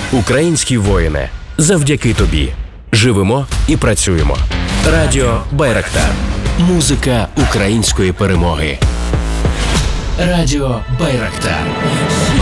Українські воїни, завдяки тобі. Живемо і працюємо. Радіо Байрактар. Музика української перемоги. Радіо Байрактар.